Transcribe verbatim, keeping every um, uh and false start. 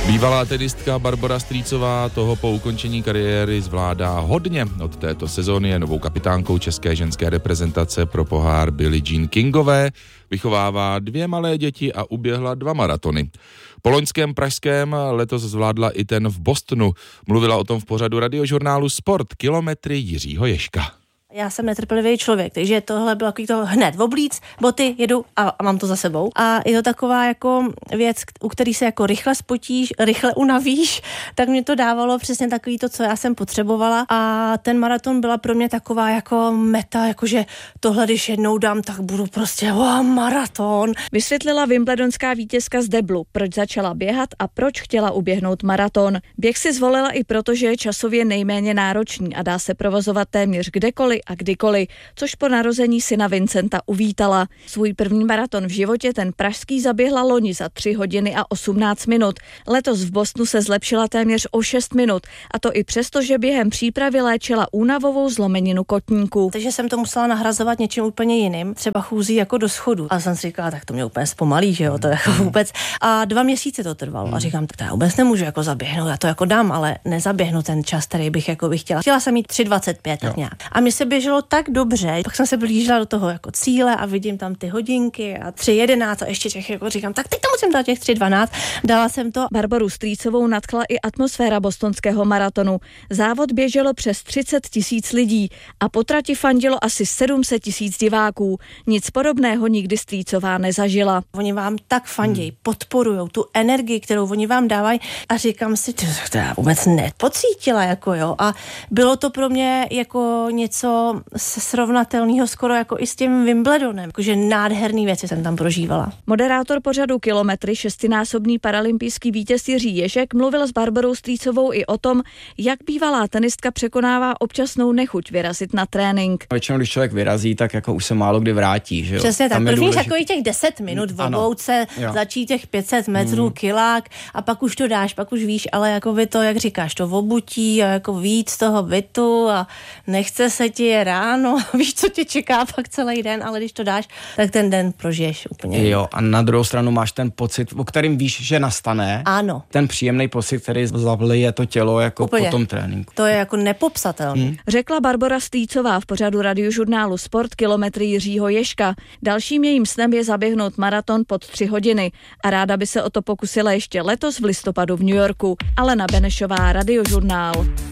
Bývalá tenistka Barbora Strýcová toho po ukončení kariéry zvládá hodně. Od této sezóny je novou kapitánkou české ženské reprezentace pro pohár Billie Jean Kingové, vychovává dvě malé děti a uběhla dva maratony. Po loňském pražském letos zvládla i ten v Bostonu. Mluvila o tom v pořadu radiožurnálu Sport kilometry Jiřího Ježka. Já jsem netrpělivý člověk, takže tohle bylo takový to hned oblíc, boty, jedu a, a mám to za sebou. A je to taková jako věc, u který se jako rychle spotíš, rychle unavíš, tak mě to dávalo přesně takový to, co já jsem potřebovala. A ten maraton byla pro mě taková jako meta, jakože tohle, když jednou dám, tak budu prostě oh, maraton. Vysvětlila wimbledonská vítězka z deblu, proč začala běhat a proč chtěla uběhnout maraton. Běh si zvolila i proto, že je časově nejméně náročný a dá se provozovat téměř kdekoliv a kdykoliv, což po narození syna Vincenta uvítala. Svůj první maraton v životě ten pražský zaběhla loni za tři hodiny a osmnáct minut. Letos v Bostonu se zlepšila téměř o šest minut, a to i přesto, že během přípravy léčila únavovou zlomeninu kotníku. Takže jsem to musela nahrazovat něčím úplně jiným, třeba chůzí jako do schodu. A jsem si říkala, tak to mě úplně zpomalí, že jo, to jako vůbec. A dva měsíce to trvalo a říkám, tak to já vůbec nemůžu jako zaběhnout, já to jako dám, ale nezaběhnu ten čas, který bych jako bych chtěla. Chtěla jsem mít tři dvacet pět tak nějak. A mě se běželo tak dobře, pak jsem se blížila do toho jako cíle a vidím tam ty hodinky a tři jedenáct a ještě těch jako říkám, tak teď to musím dát těch tři dvanáct. Dala jsem to. Barboru Strýcovou nadchla i atmosféra bostonského maratonu. Závod běželo přes třicet tisíc lidí a po trati fandilo asi sedm set tisíc diváků. Nic podobného nikdy Strýcová nezažila. Oni vám tak fandějí, podporujou tu energii, kterou oni vám dávají a říkám si, to já vůbec nepocítila jako jo a bylo to pro mě jako něco srovnatelného skoro jako i s tím Wimbledonem, jakože nádherný věci jsem tam prožívala. Moderátor pořadu Kilometry, šestinásobný paralympijský vítěz Jiří Ježek, mluvil s Barborou Strýcovou i o tom, jak bývalá tenistka překonává občasnou nechuť vyrazit na trénink. Většinou, když člověk vyrazí, tak jako už se málo kdy vrátí, že jo? Přesně tak, první takových těch deset minut v oblouce, začít těch pět set metrů, hmm. kilák a pak už to dáš, pak už víš, ale jako vy to, jak říkáš, to obutí a jako víc toho bytu a nechce se ti je ráno, víš, co tě čeká pak celý den, ale když to dáš, tak ten den prožiješ úplně. Jo, a na druhou stranu máš ten pocit, o kterým víš, že nastane. Ano. Ten příjemný pocit, který zavlije to tělo jako úplně. Po tom tréninku. To je jako nepopsatelný. Hmm. Řekla Barbora Strýcová v pořadu radiožurnálu Sport kilometry Jiřího Ježka. Dalším jejím snem je zaběhnout maraton pod tři hodiny a ráda by se o to pokusila ještě letos v listopadu v New Yorku. Alena Benešová, Radiožurnál.